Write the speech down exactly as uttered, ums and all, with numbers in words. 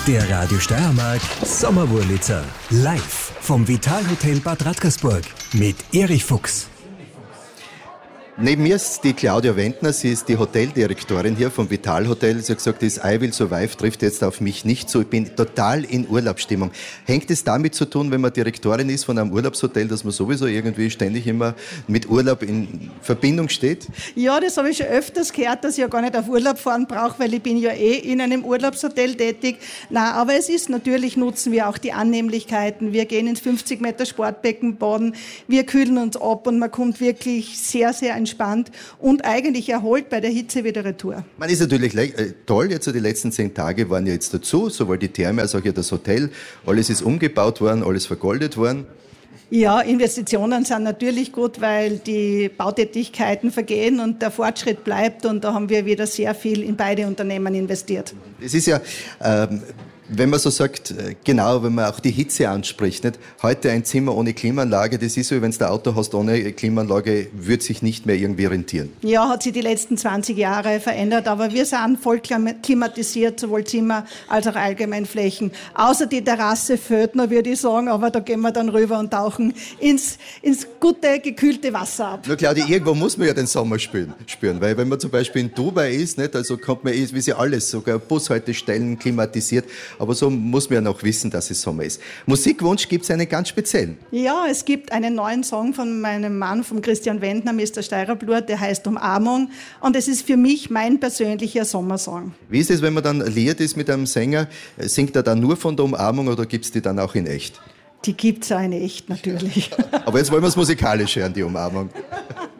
Der Radio Steiermark Sommerwurlitzer. Live vom Vitalhotel Bad Radkersburg mit Erich Fuchs. Neben mir ist die Claudia Wendner, sie ist die Hoteldirektorin hier vom Vitalhotel. Sie hat gesagt, das I Will Survive trifft jetzt auf mich nicht so. Ich bin total in Urlaubsstimmung. Hängt es damit zu tun, wenn man Direktorin ist von einem Urlaubshotel, dass man sowieso irgendwie ständig immer mit Urlaub in Verbindung steht? Ja, das habe ich schon öfters gehört, dass ich ja gar nicht auf Urlaub fahren brauche, weil ich bin ja eh in einem Urlaubshotel tätig. Nein, aber es ist natürlich, nutzen wir auch die Annehmlichkeiten. Wir gehen ins fünfzig Meter Sportbecken baden, wir kühlen uns ab und man kommt wirklich sehr, sehr entspannt und eigentlich erholt bei der Hitze wieder retour. Man ist natürlich äh, toll, jetzt so die letzten zehn Tage waren ja jetzt dazu, sowohl die Therme als auch hier das Hotel. Alles ist umgebaut worden, alles vergoldet worden. Ja, Investitionen sind natürlich gut, weil die Bautätigkeiten vergehen und der Fortschritt bleibt und da haben wir wieder sehr viel in beide Unternehmen investiert. Es ist ja, ähm, wenn man so sagt, genau, wenn man auch die Hitze anspricht, nicht? Heute ein Zimmer ohne Klimaanlage, das ist so, wenn du ein Auto hast ohne Klimaanlage, wird sich nicht mehr irgendwie rentieren. Ja, hat sich die letzten zwanzig Jahre verändert, aber wir sind voll klimatisiert, sowohl Zimmer als auch Allgemeinflächen. Außer die Terrasse fehlt noch, würde ich sagen, aber da gehen wir dann rüber und tauchen ins, ins gute, gekühlte Wasser ab. Na Claudia, irgendwo muss man ja den Sommer spüren, spüren, weil wenn man zum Beispiel in Dubai ist, nicht, also kommt man, wie sie alles, sogar Bushaltestellen klimatisiert, aber so muss man ja noch wissen, dass es Sommer ist. Musikwunsch gibt es einen ganz speziellen. Ja, es gibt einen neuen Song von meinem Mann, von Christian Wendner, Mister Steirerblut, der heißt Umarmung. Und es ist für mich mein persönlicher Sommersong. Wie ist es, wenn man dann liiert ist mit einem Sänger? Singt er dann nur von der Umarmung oder gibt es die dann auch in echt? Die gibt es auch in echt, natürlich. Aber jetzt wollen wir es musikalisch hören, die Umarmung.